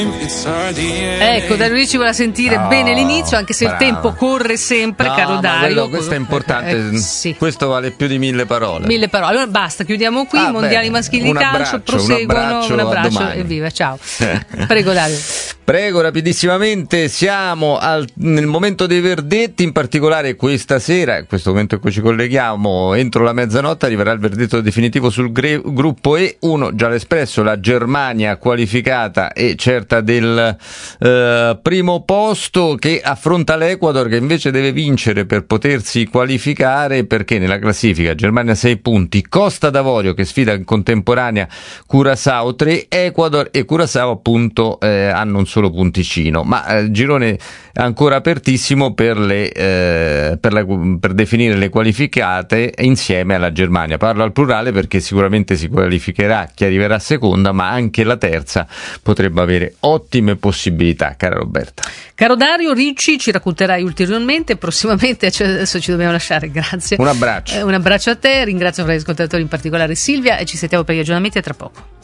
Ecco, Dario Ricci voleva sentire bene l'inizio, anche se brava. Il tempo corre sempre, No, caro ma Dario. questo è importante, sì. Questo vale più di 1000 parole. 1000 parole. Allora basta, chiudiamo qui. Mondiali maschili di un calcio abbraccio, proseguono. Un a abbraccio domani. e viva, ciao. Prego Dario. Prego, rapidissimamente, siamo nel momento dei verdetti, in particolare questa sera, in questo momento in cui ci colleghiamo, entro la mezzanotte arriverà il verdetto definitivo sul gruppo E1, già l'Espresso, la Germania qualificata e certa del primo posto, che affronta l'Ecuador, che invece deve vincere per potersi qualificare, perché nella classifica Germania 6 punti, Costa d'Avorio che sfida in contemporanea Curaçao 3, Ecuador e Curaçao appunto hanno un solo punticino, ma il girone è ancora apertissimo per definire le qualificate insieme alla Germania. Parlo al plurale perché sicuramente si qualificherà chi arriverà seconda, ma anche la terza potrebbe avere ottime possibilità, cara Roberta. Caro Dario Ricci, ci racconterai ulteriormente prossimamente, adesso ci dobbiamo lasciare, grazie. Un abbraccio. Un abbraccio a te, ringrazio per gli ascoltatori, in particolare Silvia, e ci sentiamo per gli aggiornamenti tra poco.